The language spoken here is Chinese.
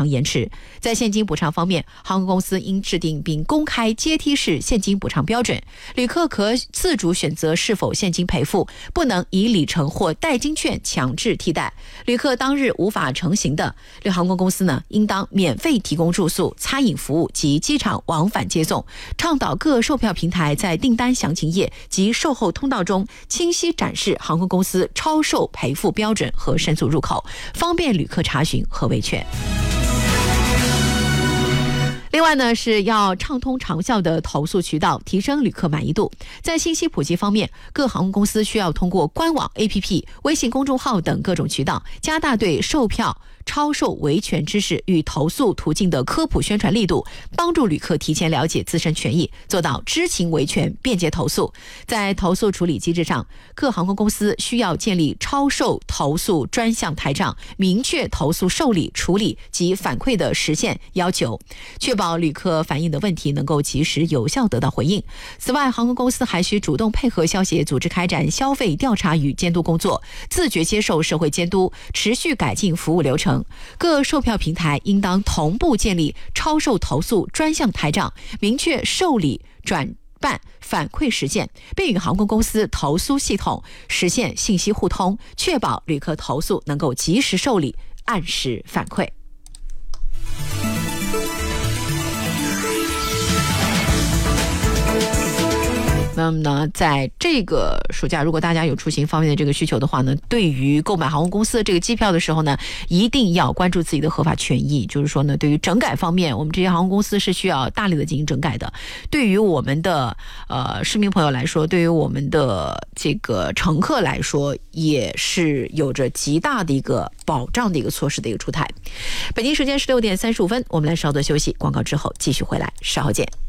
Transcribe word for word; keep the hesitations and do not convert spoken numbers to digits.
偿延迟。在现金补偿方面，航空公司应制定并公开阶梯式现金补偿标准，旅客可自主选择是否现金赔付，不能以里程或代金券强制替代。旅客当日无法成行的，航空公司呢应当免费提供住宿、餐饮服务及机场往返接送，倡导各售票平台在订单详情页及售后通道中清晰展示航空公司超售赔付标准和申诉入口，方便旅客查询和维权。另外呢，是要畅通长效的投诉渠道，提升旅客满意度。在信息普及方面，各航空公司需要通过官网、A P P、微信公众号等各种渠道，加大对售票、超售维权知识与投诉途径的科普宣传力度，帮助旅客提前了解自身权益，做到知情维权、便捷投诉。在投诉处理机制上，各航空公司需要建立超售投诉专项台账，明确投诉受理、处理及反馈的时限要求，确保旅客反映的问题能够及时有效得到回应。此外，航空公司还需主动配合消协组织开展消费调查与监督工作，自觉接受社会监督，持续改进服务流程。各售票平台应当同步建立超售投诉专项台账，明确受理、转办、反馈时限，并与航空公司投诉系统实现信息互通，确保旅客投诉能够及时受理、按时反馈。那么呢，在这个暑假，如果大家有出行方面的这个需求的话呢，对于购买航空公司的这个机票的时候呢，一定要关注自己的合法权益。就是说呢，对于整改方面，我们这些航空公司是需要大力的进行整改的。对于我们的呃市民朋友来说，对于我们的这个乘客来说，也是有着极大的一个保障的一个措施的一个出台。北京时间十六点三十五分，我们来稍作休息，广告之后继续回来，稍后见。